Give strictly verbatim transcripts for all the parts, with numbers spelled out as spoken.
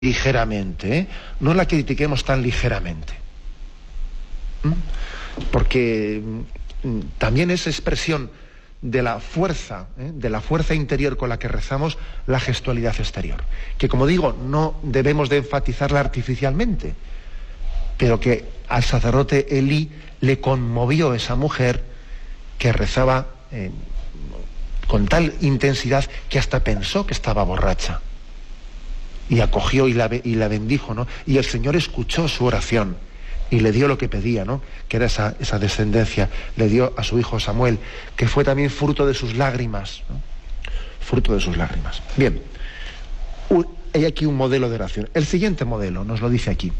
ligeramente, ¿eh? No la critiquemos tan ligeramente. ¿Mm? Porque mm, también es expresión de la fuerza, ¿eh? de la fuerza interior con la que rezamos la gestualidad exterior. Que, como digo, no debemos de enfatizarla artificialmente, pero que al sacerdote Elí le conmovió esa mujer que rezaba eh, con tal intensidad que hasta pensó que estaba borracha. Y acogió y la, y la bendijo, ¿no? Y el Señor escuchó su oración y le dio lo que pedía, ¿no? Que era esa, esa descendencia. Le dio a su hijo Samuel, que fue también fruto de sus lágrimas, ¿no? Fruto de sus lágrimas. Bien, un, hay aquí un modelo de oración. El siguiente modelo nos lo dice aquí.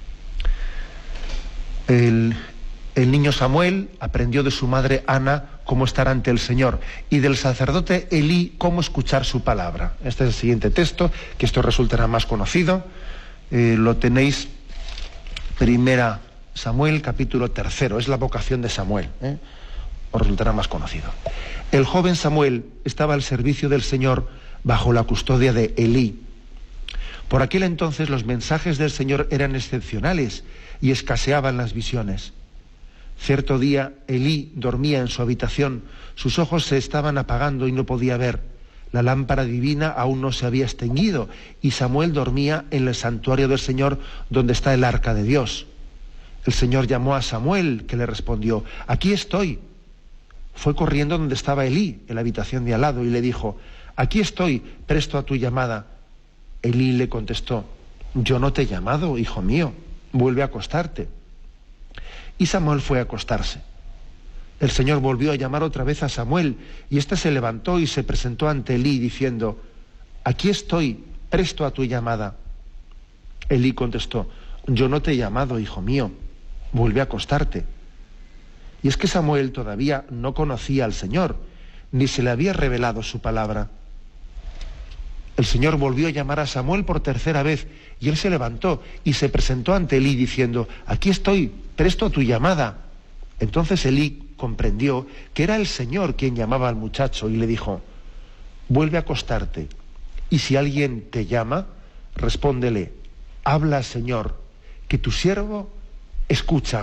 El, el niño Samuel aprendió de su madre Ana cómo estar ante el Señor, y del sacerdote Elí cómo escuchar su palabra. Este es el siguiente texto, que esto resultará más conocido. Eh, lo tenéis, primera Samuel, capítulo tercero, es la vocación de Samuel, ¿eh? Os resultará más conocido. El joven Samuel estaba al servicio del Señor bajo la custodia de Elí. Por aquel entonces los mensajes del Señor eran excepcionales y escaseaban las visiones. Cierto día Elí dormía en su habitación, sus ojos se estaban apagando y no podía ver. La lámpara divina aún no se había extinguido y Samuel dormía en el santuario del Señor donde está el arca de Dios. El Señor llamó a Samuel, que le respondió: «Aquí estoy». Fue corriendo donde estaba Elí, en la habitación de al lado, y le dijo: «Aquí estoy, presto a tu llamada». Elí le contestó: «Yo no te he llamado, hijo mío, vuelve a acostarte». Y Samuel fue a acostarse. El Señor volvió a llamar otra vez a Samuel, y éste se levantó y se presentó ante Elí diciendo: «Aquí estoy, presto a tu llamada». Elí contestó: «Yo no te he llamado, hijo mío, vuelve a acostarte». Y es que Samuel todavía no conocía al Señor, ni se le había revelado su palabra. El Señor volvió a llamar a Samuel por tercera vez, y él se levantó y se presentó ante Elí diciendo: «Aquí estoy, presto a tu llamada». Entonces Elí comprendió que era el Señor quien llamaba al muchacho y le dijo: «Vuelve a acostarte, y si alguien te llama, respóndele: habla, Señor, que tu siervo escucha».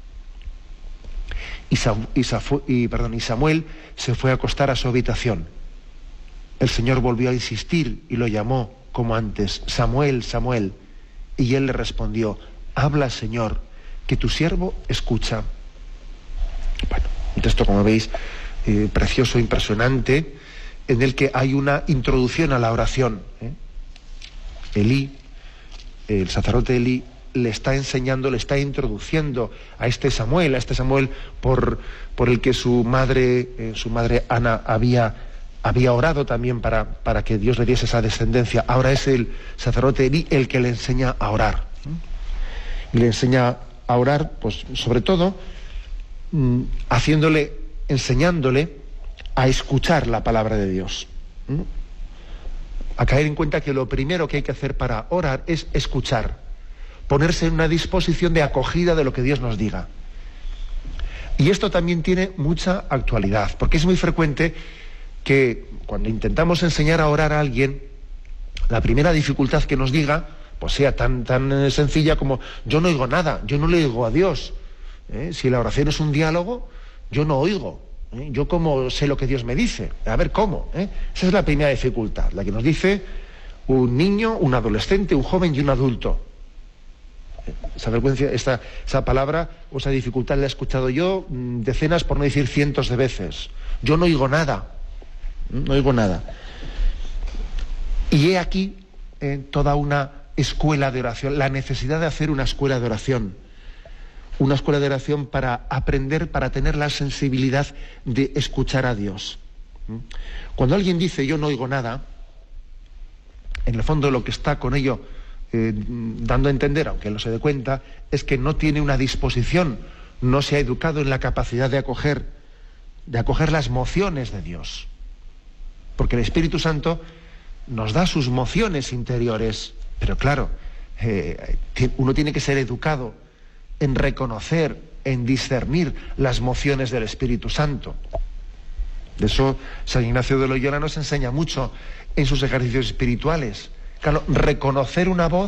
Y, Sam, y, Safu, y, perdón, y Samuel se fue a acostar a su habitación. El Señor volvió a insistir y lo llamó como antes: «Samuel, Samuel». Y él le respondió: «Habla, Señor, que tu siervo escucha». Bueno, un texto, como veis, eh, precioso, impresionante, en el que hay una introducción a la oración. ¿eh? Elí, el sacerdote Elí, le está enseñando, le está introduciendo a este Samuel, a este Samuel por, por el que su madre, eh, su madre Ana había, había orado también para, para que Dios le diese esa descendencia. Ahora es el sacerdote Elí el que le enseña a orar. ¿eh? Y le enseña a orar, pues sobre todo, mmm, haciéndole, enseñándole a escuchar la palabra de Dios. ¿eh? A caer en cuenta que lo primero que hay que hacer para orar es escuchar, ponerse en una disposición de acogida de lo que Dios nos diga. Y esto también tiene mucha actualidad, porque es muy frecuente que cuando intentamos enseñar a orar a alguien, la primera dificultad que nos diga, pues sea tan, tan sencilla como: yo no oigo nada, yo no le oigo a Dios. ¿Eh? Si la oración es un diálogo, yo no oigo. ¿Eh? Yo cómo sé lo que Dios me dice. A ver, ¿cómo? ¿Eh? Esa es la primera dificultad, la que nos dice un niño, un adolescente, un joven y un adulto. Esa frecuencia, esta, esa palabra o esa dificultad la he escuchado yo mmm, decenas, por no decir cientos de veces. Yo no oigo nada, no oigo nada. Y he aquí eh, toda una escuela de oración, la necesidad de hacer una escuela de oración, una escuela de oración para aprender, para tener la sensibilidad de escuchar a Dios. Cuando alguien dice yo no oigo nada, en el fondo lo que está con ello Eh, dando a entender, aunque no se dé cuenta, es que no tiene una disposición, no se ha educado en la capacidad de acoger, de acoger las mociones de Dios. Porque el Espíritu Santo nos da sus mociones interiores, pero claro, eh, uno tiene que ser educado en reconocer, en discernir las mociones del Espíritu Santo. De eso San Ignacio de Loyola nos enseña mucho en sus ejercicios espirituales. Claro, reconocer una voz